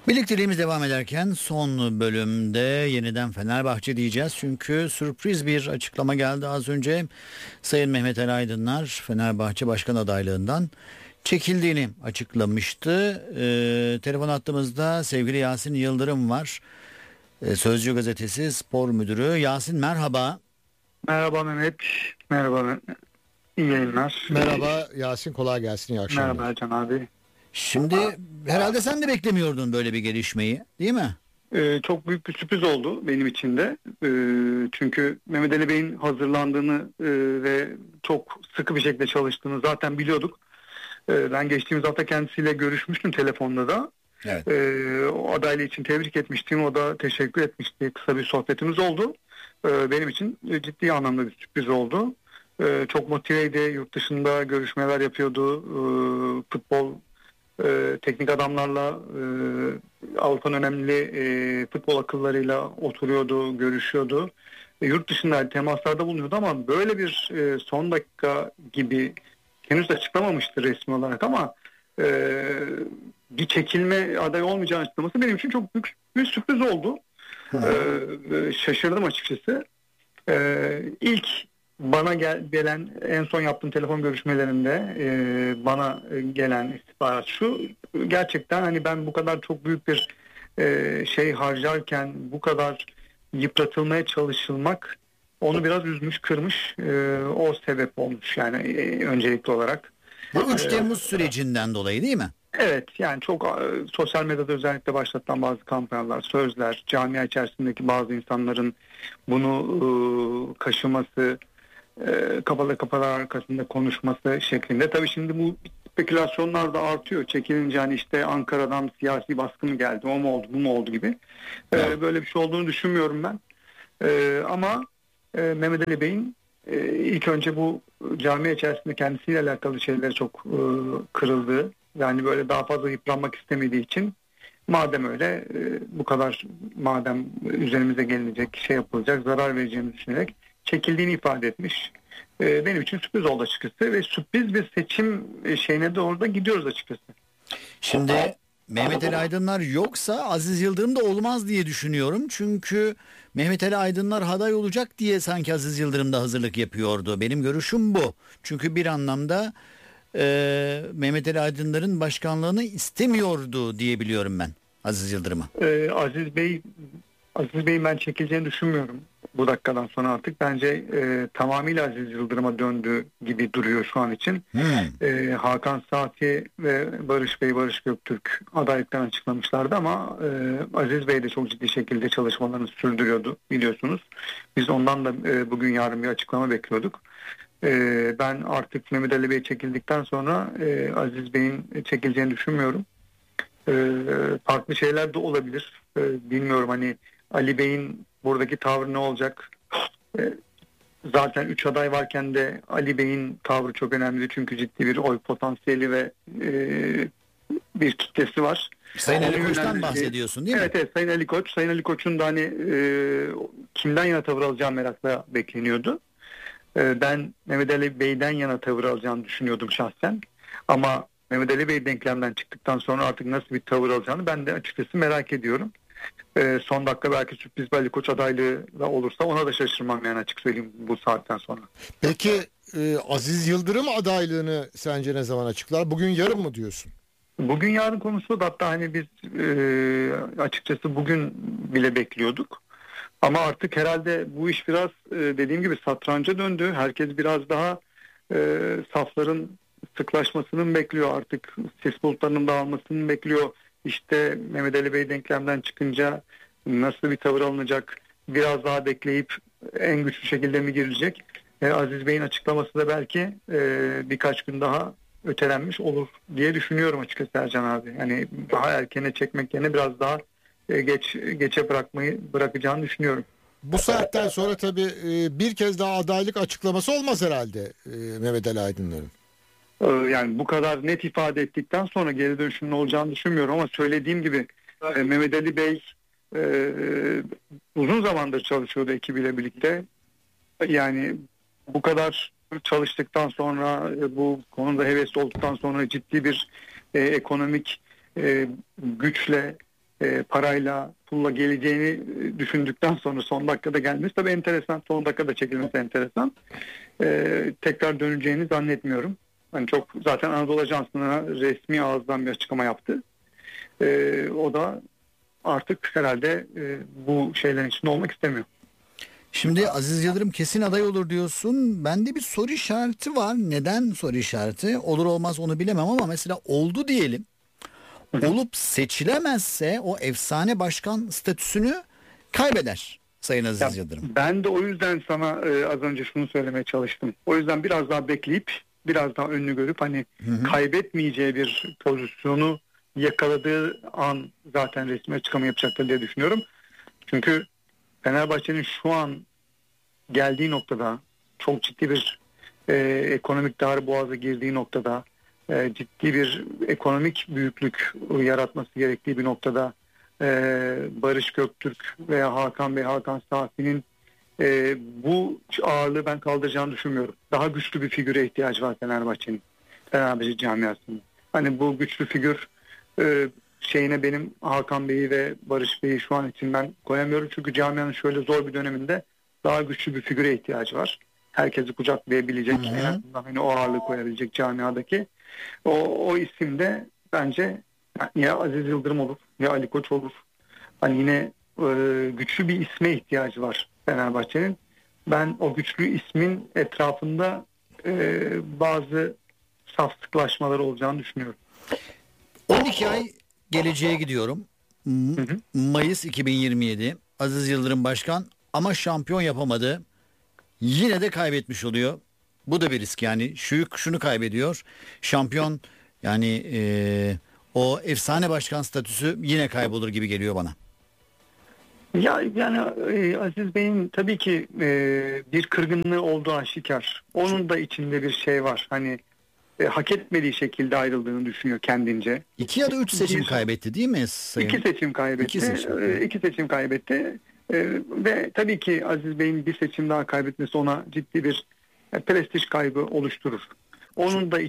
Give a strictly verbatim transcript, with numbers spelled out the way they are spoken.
Birlikteliğimiz devam ederken son bölümde yeniden Fenerbahçe diyeceğiz. Çünkü sürpriz bir açıklama geldi az önce. Sayın Mehmet Ali Aydınlar Fenerbahçe Başkan adaylığından çekildiğini açıklamıştı. Ee, telefon hattımızda sevgili Yasin Yıldırım var. Ee, Sözcü Gazetesi Spor Müdürü. Yasin merhaba. Merhaba Mehmet. Merhaba. İyi yayınlar. Merhaba Yasin, kolay gelsin, iyi akşamlar. Merhaba Ercan abi. Şimdi herhalde sen de beklemiyordun böyle bir gelişmeyi, değil mi? Ee, çok büyük bir sürpriz oldu benim için de. Ee, çünkü Mehmet Ali Bey'in hazırlandığını e, ve çok sıkı bir şekilde çalıştığını zaten biliyorduk. Ee, ben geçtiğimiz hafta kendisiyle görüşmüştüm telefonda da. Evet. Ee, o adaylığı için tebrik etmiştim. O da teşekkür etmişti. Kısa bir sohbetimiz oldu. Ee, benim için ciddi anlamda bir sürpriz oldu. Ee, çok motiveydi. Yurt dışında görüşmeler yapıyordu. Ee, futbol Ee, teknik adamlarla e, Avrupa'nın önemli e, futbol akıllarıyla oturuyordu, görüşüyordu. E, yurt dışında temaslarda bulunuyordu ama böyle bir e, son dakika gibi henüz açıklamamıştı resmi olarak ama e, bir çekilme adayı olmayacağını açıklaması benim için çok büyük bir sürpriz oldu. E, şaşırdım açıkçası. E, ilk Bana gel, gelen en son yaptığım telefon görüşmelerinde e, bana gelen istihbarat şu: gerçekten hani ben bu kadar çok büyük bir e, şey harcarken bu kadar yıpratılmaya çalışılmak onu biraz üzmüş, kırmış, e, o sebep olmuş yani e, öncelikli olarak. Bu üç Temmuz sürecinden dolayı değil mi? Evet, yani çok e, sosyal medyada özellikle başlatılan bazı kampanyalar, sözler, camia içerisindeki bazı insanların bunu e, kaşıması, E, kapalı kapılar arkasında konuşması şeklinde. Tabii şimdi bu spekülasyonlar da artıyor. Çekilince hani işte Ankara'dan siyasi baskı mı geldi, o mu oldu, bu mu oldu gibi. E, böyle bir şey olduğunu düşünmüyorum ben. E, ama e, Mehmet Ali Bey'in e, ilk önce bu cami içerisinde kendisiyle alakalı şeyler çok e, kırıldı. Yani böyle daha fazla yıpranmak istemediği için madem öyle e, bu kadar madem üzerimize gelinecek, şey yapılacak, zarar vereceğini düşünerek çekildiğini ifade etmiş. Ee, benim için sürpriz oldu açıkçası ve sürpriz bir seçim şeyine doğru da gidiyoruz açıkçası. Şimdi Mehmet Ali Aydınlar yoksa Aziz Yıldırım da olmaz diye düşünüyorum. Çünkü Mehmet Ali Aydınlar aday olacak diye sanki Aziz Yıldırım da hazırlık yapıyordu. Benim görüşüm bu. Çünkü bir anlamda e, Mehmet Ali Aydınlar'ın başkanlığını istemiyordu diye biliyorum ben Aziz Yıldırım'ı. Ee, Aziz Bey Aziz Bey'in ben çekileceğini düşünmüyorum. Bu dakikadan sonra artık bence e, tamamıyla Aziz Yıldırım'a döndü gibi duruyor şu an için. Hmm. E, Hakan Saati ve Barış Bey, Barış Göktürk adaylıklarını açıklamışlardı ama e, Aziz Bey de çok ciddi şekilde çalışmalarını sürdürüyordu biliyorsunuz. Biz ondan da e, bugün yarın bir açıklama bekliyorduk. E, ben artık Mehmet Ali Bey çekildikten sonra e, Aziz Bey'in çekileceğini düşünmüyorum. E, farklı şeyler de olabilir. E, bilmiyorum hani Ali Bey'in buradaki tavrı ne olacak? E, zaten üç aday varken de Ali Bey'in tavrı çok önemli çünkü ciddi bir oy potansiyeli ve e, bir kitlesi var. Sayın Ali Koç'tan bahsediyorsun değil mi? Evet, evet, Sayın Ali Koç. Sayın Ali Koç'un da hani e, kimden yana tavır alacağı merakla bekleniyordu. E, ben Mehmet Ali Bey'den yana tavır alacağını düşünüyordum şahsen. Ama Mehmet Ali Bey denklemden çıktıktan sonra artık nasıl bir tavır alacağını ben de açıkçası merak ediyorum. E, son dakika belki sürpriz bir Ali Koç adaylığı da olursa ona da şaşırmam yani açık söyleyeyim bu saatten sonra. Peki e, Aziz Yıldırım adaylığını sence ne zaman açıklar? Bugün yarın mı diyorsun? Bugün yarın konusu da hatta hani biz e, açıkçası bugün bile bekliyorduk. Ama artık herhalde bu iş biraz e, dediğim gibi satranca döndü. Herkes biraz daha e, safların sıklaşmasını bekliyor. Artık ses bulutlarının dağılmasını bekliyor. İşte Mehmet Ali Bey denklemden çıkınca nasıl bir tavır alınacak? Biraz daha bekleyip en güçlü şekilde mi girilecek? E, Aziz Bey'in açıklaması da belki e, birkaç gün daha ötelenmiş olur diye düşünüyorum açıkçası Ercan abi. Yani daha erkene çekmek yerine biraz daha e, geç geçe bırakmayı bırakacağını düşünüyorum. Bu saatten sonra tabii e, bir kez daha adaylık açıklaması olmaz herhalde e, Mehmet Ali Aydınlar'ın. Yani bu kadar net ifade ettikten sonra geri dönüşünün olacağını düşünmüyorum ama söylediğim gibi e, Mehmet Ali Bey e, uzun zamandır çalışıyordu ekibiyle birlikte. Yani bu kadar çalıştıktan sonra e, bu konuda hevesli olduktan sonra ciddi bir e, ekonomik e, güçle e, parayla, pulla geleceğini e, düşündükten sonra son dakikada gelmesi tabii enteresan. Son dakikada çekilmesi enteresan. E, tekrar döneceğini zannetmiyorum. Hani çok zaten Anadolu Ajansı'na resmi ağızdan bir açıklama yaptı. E, o da artık herhalde e, bu şeylerin içinde olmak istemiyor. Şimdi Aziz Yıldırım kesin aday olur diyorsun. Bende bir soru işareti var. Neden soru işareti? Olur olmaz onu bilemem ama mesela oldu diyelim. Olup seçilemezse o efsane başkan statüsünü kaybeder Sayın Aziz Ya, Yıldırım. ben de o yüzden sana e, az önce şunu söylemeye çalıştım. O yüzden biraz daha bekleyip biraz daha önünü görüp hani Hı hı. kaybetmeyeceği bir pozisyonu yakaladığı an zaten resmi açıklama yapacaktır diye düşünüyorum. Çünkü Fenerbahçe'nin şu an geldiği noktada çok ciddi bir e, ekonomik darboğaza girdiği noktada e, ciddi bir ekonomik büyüklük yaratması gerektiği bir noktada e, Barış Göktürk veya Hakan Bey, Hakan Safi'nin e, bu ağırlığı ben kaldıracağını düşünmüyorum. Daha güçlü bir figüre ihtiyaç var Fenerbahçe'nin, Fenerbahçe camiasının. Hani bu güçlü figür e, şeyine benim Hakan Bey'i ve Barış Bey'i şu an için ben koyamıyorum. Çünkü camianın şöyle zor bir döneminde daha güçlü bir figüre ihtiyaç var. Herkesi kucaklayabilecek, Hı hı. en azından hani o ağırlığı koyabilecek camiadaki. O, o isim de bence ya Aziz Yıldırım olur ya Ali Koç olur. Hani yine e, güçlü bir isme ihtiyacı var Fenerbahçe'nin. Ben o güçlü ismin etrafında e, bazı safsıklaşmalar olacağını düşünüyorum. on iki ay geleceğe gidiyorum. M- Hı hı. Mayıs iki bin yirmi yedi. Aziz Yıldırım başkan ama şampiyon yapamadı. Yine de kaybetmiş oluyor. Bu da bir risk yani. Şu şunu kaybediyor. Şampiyon yani e, o efsane başkan statüsü yine kaybolur gibi geliyor bana. Ya yani e, Aziz Bey'in tabii ki e, bir kırgınlığı olduğu aşikar. Onun da içinde bir şey var. Hani e, hak etmediği şekilde ayrıldığını düşünüyor kendince. İki ya da üç seçim Bir- kaybetti değil mi Sayın? İki seçim kaybetti. İki seçim. E, iki seçim kaybetti. E, ve tabii ki Aziz Bey'in bir seçim daha kaybetmesi ona ciddi bir e, prestij kaybı oluşturur. Onun da